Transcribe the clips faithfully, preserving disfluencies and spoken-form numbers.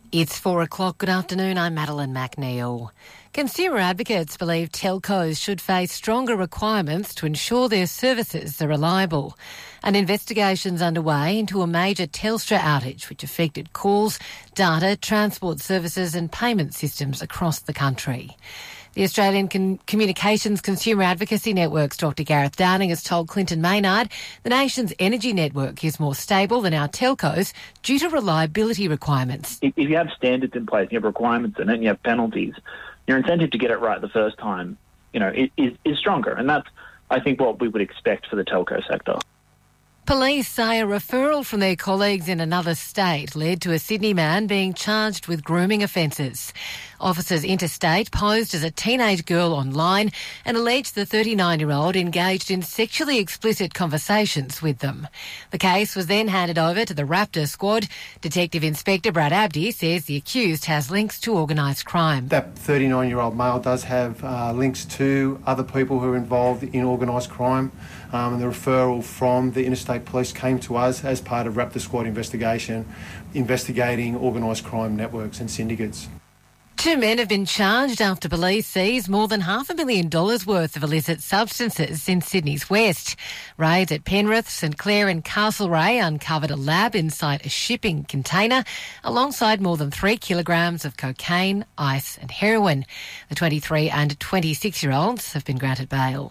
It's four o'clock. Good afternoon. I'm Madeline McNeil. Consumer advocates believe telcos should face stronger requirements to ensure their services are reliable. An investigation's underway into a major Telstra outage which affected calls, data, transport services and payment systems across the country. The Australian Con- Communications Consumer Advocacy Network's Doctor Gareth Downing has told Clinton Maynard the nation's energy network is more stable than our telcos due to reliability requirements. If you have standards in place, you have requirements in it, and you have penalties, your incentive to get it right the first time, you know, is, is stronger. And that's, I think, what we would expect for the telco sector. Police say a referral from their colleagues in another state led to a Sydney man being charged with grooming offences. Officers interstate posed as a teenage girl online and alleged the thirty-nine-year-old engaged in sexually explicit conversations with them. The case was then handed over to the Raptor squad. Detective Inspector Brad Abdi says the accused has links to organised crime. That thirty-nine-year-old male does have uh, links to other people who are involved in organised crime, um, and the referral from the Interstate Police came to us as part of Raptor squad investigation, investigating organised crime networks and syndicates. Two men have been charged after police seized more than half a million dollars worth of illicit substances in Sydney's west. Raids at Penrith, St Clair and Castlereagh uncovered a lab inside a shipping container alongside more than three kilograms of cocaine, ice and heroin. The twenty-three and twenty-six-year-olds have been granted bail.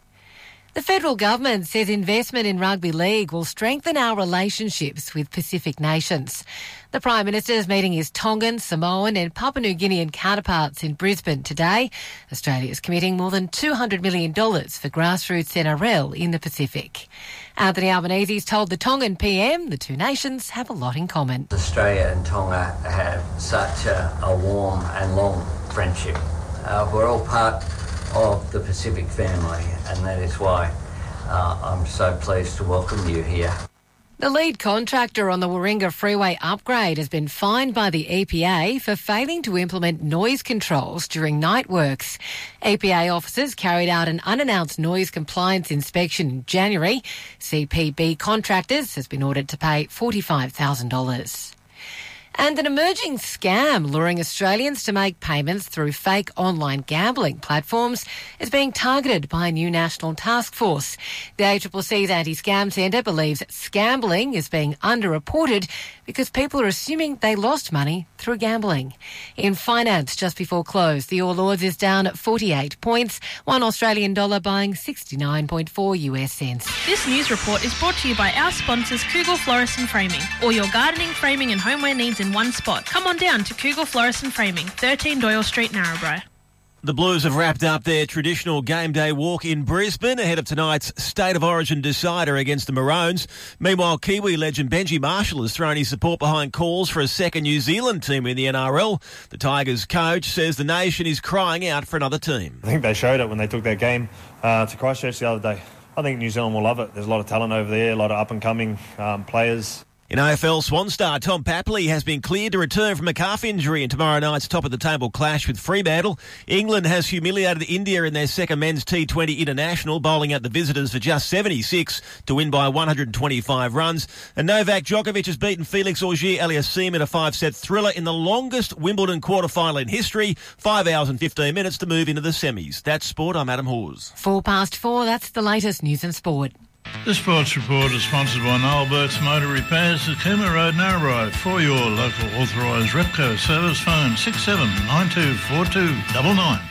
The federal government says investment in rugby league will strengthen our relationships with Pacific nations. The Prime Minister is meeting his Tongan, Samoan and Papua New Guinean counterparts in Brisbane today. Australia is committing more than two hundred million dollars for grassroots N R L in the Pacific. Anthony Albanese's told the Tongan P M the two nations have a lot in common. Australia and Tonga have such a, a warm and long friendship. Uh, we're all part of the Pacific family, and that is why uh, I'm so pleased to welcome you here. The lead contractor on the Warringah Freeway upgrade has been fined by the E P A for failing to implement noise controls during night works. E P A officers carried out an unannounced noise compliance inspection in January. C P B Contractors has been ordered to pay forty-five thousand dollars. And an emerging scam luring Australians to make payments through fake online gambling platforms is being targeted by a new national task force. The A C C C's Anti-Scam Centre believes scambling is being underreported because people are assuming they lost money through gambling. In finance, just before close, the All Ords is down at forty-eight points, one Australian dollar buying sixty-nine point four U S cents. This news report is brought to you by our sponsors Kugel Florist and Framing. All your gardening, framing and homeware needs in one spot. Come on down to Kugel Florist and Framing, thirteen Doyle Street, Narrabri. The Blues have wrapped up their traditional game day walk in Brisbane ahead of tonight's State of Origin decider against the Maroons. Meanwhile, Kiwi legend Benji Marshall has thrown his support behind calls for a second New Zealand team in the N R L. The Tigers coach says the nation is crying out for another team. I think they showed it when they took their game uh, to Christchurch the other day. I think New Zealand will love it. There's a lot of talent over there, a lot of up-and-coming um, players. In A F L, Swan star Tom Papley has been cleared to return from a calf injury in tomorrow night's top-of-the-table clash with Fremantle. England has humiliated India in their second men's T twenty international, bowling out the visitors for just seventy-six to win by one hundred twenty-five runs. And Novak Djokovic has beaten Felix Auger-Aliassime in a five-set thriller in the longest Wimbledon quarter-final in history, five hours and fifteen minutes to move into the semis. That's sport. I'm Adam Hawes. Four past four, that's the latest news and sport. The Sports Report is sponsored by Noel Burt's Motor Repairs at Cooma Road, Narrabri. For your local authorised Repco service, phone six seven nine two four two nine nine.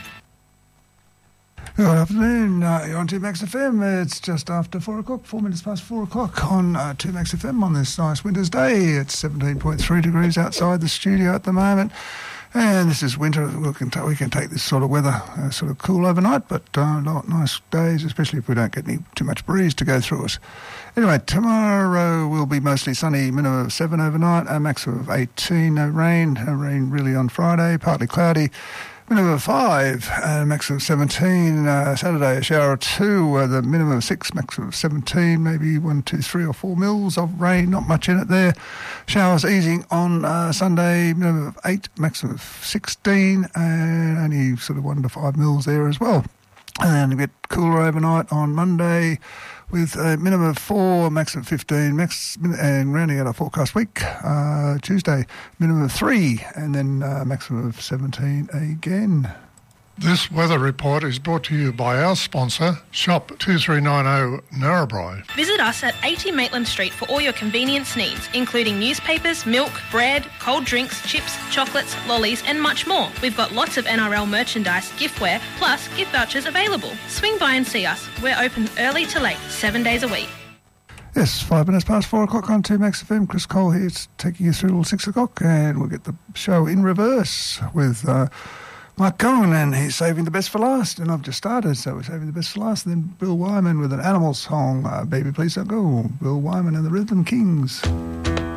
Good afternoon, uh, you're on two Max F M. It's just after four o'clock, four minutes past four o'clock on uh, two Max F M on this nice winter's day. It's seventeen point three degrees outside the studio at the moment. And this is winter. We can, t- we can take this sort of weather uh, sort of cool overnight, but uh, nice days, especially if we don't get any too much breeze to go through us. Anyway, tomorrow will be mostly sunny, minimum of seven overnight, a maximum of eighteen, no rain. No rain really on Friday, partly cloudy. Minimum of five, uh, maximum of seventeen. Uh, Saturday, a shower or two, uh, the minimum of six, maximum of seventeen, maybe one, two, three or four mils of rain, not much in it there. Showers easing on uh, Sunday, minimum of eight, maximum of sixteen, and only sort of one to five mils there as well. And then a bit cooler overnight on Monday with a minimum of four, maximum of fifteen, max, and rounding out our forecast week, uh, Tuesday, minimum of three, and then uh, maximum of seventeen again. This weather report is brought to you by our sponsor, Shop two three nine zero Narrabri. Visit us at eighty Maitland Street for all your convenience needs, including newspapers, milk, bread, cold drinks, chips, chocolates, lollies and much more. We've got lots of N R L merchandise, giftware, plus gift vouchers available. Swing by and see us. We're open early to late, seven days a week. Yes, five minutes past four o'clock on two Max F M. Chris Cole here taking you through till six o'clock, and we'll get the show in reverse with... Uh, Mark Cohen, and he's saving the best for last, and I've just started, so we're saving the best for last. And then Bill Wyman with an animal song, uh, Baby Please Don't Go, Bill Wyman and the Rhythm Kings.